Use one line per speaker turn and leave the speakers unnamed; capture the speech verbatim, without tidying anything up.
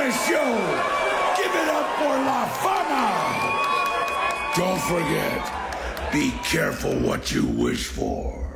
the show. Give it up for La Fama. Don't forget, be careful what you wish for.